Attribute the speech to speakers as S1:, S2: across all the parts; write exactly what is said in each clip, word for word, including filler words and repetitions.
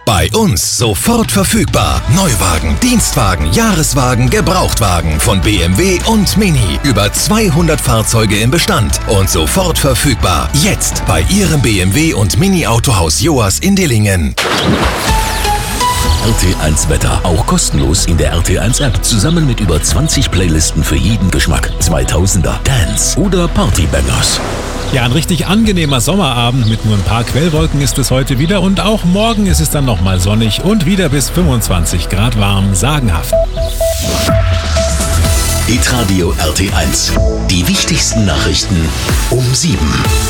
S1: Bei uns sofort verfügbar. Neuwagen, Dienstwagen, Jahreswagen, Gebrauchtwagen von B M W und Mini. Über zweihundert Fahrzeuge im Bestand und sofort verfügbar. Jetzt bei Ihrem B M W und Mini Autohaus Joas in Dillingen.
S2: R T eins Wetter, auch kostenlos in der R T eins App, zusammen mit über zwanzig Playlisten für jeden Geschmack. zweitausender, Dance oder Partybangers.
S3: Ja, ein richtig angenehmer Sommerabend mit nur ein paar Quellwolken ist es heute wieder und auch morgen ist es dann nochmal sonnig und wieder bis fünfundzwanzig Grad warm, sagenhaft.
S2: Hitradio R T eins, die wichtigsten Nachrichten um sieben.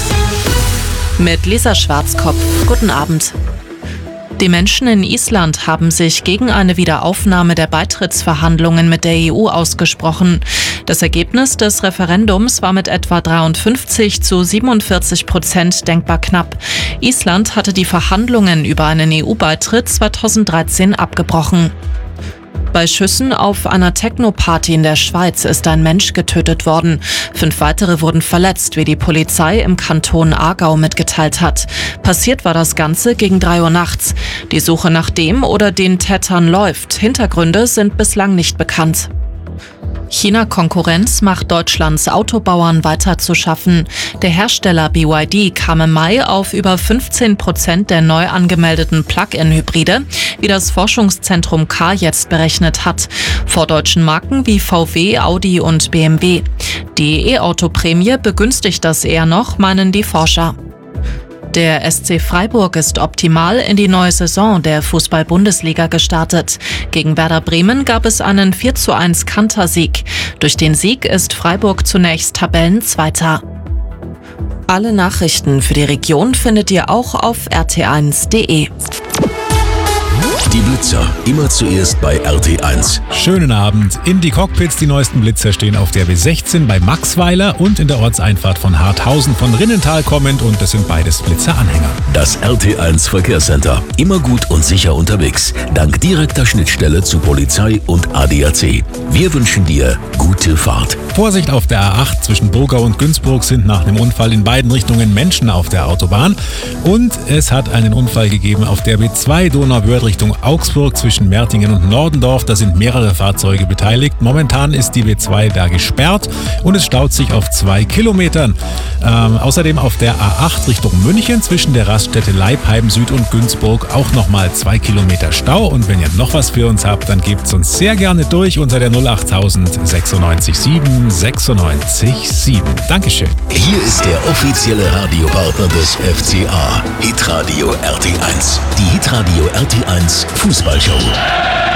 S4: Mit Lisa Schwarzkopf, guten Abend. Die Menschen in Island haben sich gegen eine Wiederaufnahme der Beitrittsverhandlungen mit der E U ausgesprochen. Das Ergebnis des Referendums war mit etwa dreiundfünfzig zu siebenundvierzig Prozent denkbar knapp. Island hatte die Verhandlungen über einen E U-Beitritt zweitausenddreizehn abgebrochen. Bei Schüssen auf einer Techno-Party in der Schweiz ist ein Mensch getötet worden. Fünf weitere wurden verletzt, wie die Polizei im Kanton Aargau mitgeteilt hat. Passiert war das Ganze gegen drei Uhr nachts. Die Suche nach dem oder den Tätern läuft. Hintergründe sind bislang nicht bekannt. China-Konkurrenz macht Deutschlands Autobauern weiter zu schaffen. Der Hersteller B Y D kam im Mai auf über fünfzehn Prozent der neu angemeldeten Plug-in-Hybride, wie das Forschungszentrum K jetzt berechnet hat, vor deutschen Marken wie V W, Audi und B M W. Die E-Auto-Prämie begünstigt das eher noch, meinen die Forscher. Der S C Freiburg ist optimal in die neue Saison der Fußball-Bundesliga gestartet. Gegen Werder Bremen gab es einen vier zu eins Kantersieg. Durch den Sieg ist Freiburg zunächst Tabellenzweiter. Alle Nachrichten für die Region findet ihr auch auf r t eins punkt d e.
S2: Die Blitzer, immer zuerst bei R T eins.
S3: Schönen Abend. In die Cockpits, die neuesten Blitzer stehen auf der B sechzehn bei Maxweiler und in der Ortseinfahrt von Harthausen von Rinnental kommend und das sind beides Blitzeranhänger.
S2: Das R T eins Verkehrscenter, immer gut und sicher unterwegs, dank direkter Schnittstelle zu Polizei und A D A C. Wir wünschen dir gute Fahrt.
S3: Vorsicht auf der A acht zwischen Burgau und Günzburg sind nach einem Unfall in beiden Richtungen Menschen auf der Autobahn und es hat einen Unfall gegeben auf der B zwei Donauwörth Richtung Augsburg zwischen Mertingen und Nordendorf. Da sind mehrere Fahrzeuge beteiligt. Momentan ist die B zwei da gesperrt und es staut sich auf zwei Kilometern. Ähm, außerdem auf der A acht Richtung München zwischen der Raststätte Leipheim Süd und Günzburg auch nochmal zwei Kilometer Stau. Und wenn ihr noch was für uns habt, dann gebt's uns sehr gerne durch unter der null achttausend sechsundneunzig sieben sechsundneunzig sieben. Dankeschön.
S2: Hier ist der offizielle Radiopartner des F C A, Hitradio R T eins. Die Hitradio R T eins Fußballshow.